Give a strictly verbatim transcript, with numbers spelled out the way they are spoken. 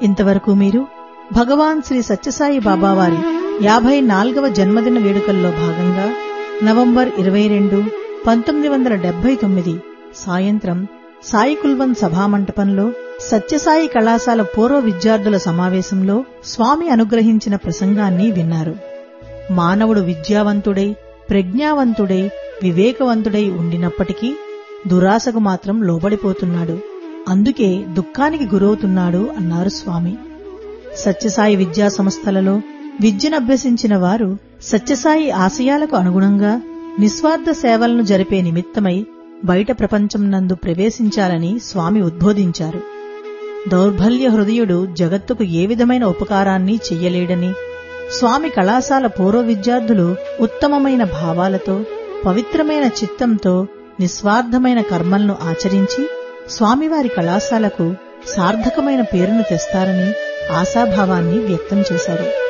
ఇంతవరకు మీరు భగవాన్ శ్రీ సత్యసాయి బాబావారి యాభై నాలుగవ జన్మదిన వేడుకల్లో భాగంగా నవంబర్ ఇరవై రెండు పంతొమ్మిది వందల డెబ్బై తొమ్మిది సాయంత్రం సాయి కుల్వన్ సభామంటపంలో సత్యసాయి కళాశాల పూర్వ విద్యార్థుల సమావేశంలో స్వామి అనుగ్రహించిన ప్రసంగాన్ని విన్నారు. మానవుడు విద్యావంతుడై, ప్రజ్ఞావంతుడై, వివేకవంతుడై ఉండినప్పటికీ దురాశకు మాత్రం లోబడిపోతున్నాడు. అందుకే దుఃఖానికి గురవుతున్నాడు అన్నారు స్వామి. సత్యసాయి విద్యా సంస్థలలో విద్యనభ్యసించిన వారు సత్యసాయి ఆశయాలకు అనుగుణంగా నిస్వార్థ సేవలను జరిపే నిమిత్తమై బయట ప్రపంచం నందు ప్రవేశించాలని స్వామి ఉద్బోధించారు. దౌర్బల్య హృదయుడు జగత్తుకు ఏ విధమైన ఉపకారాన్ని చెయ్యలేడని, స్వామి కళాశాల పూర్వ విద్యార్థులు ఉత్తమమైన భావాలతో, పవిత్రమైన చిత్తంతో నిస్వార్థమైన కర్మలను ఆచరించి స్వామివారి కళాశాలకు సార్థకమైన పేరును తెస్తారని ఆశాభావాన్ని వ్యక్తం చేశారు.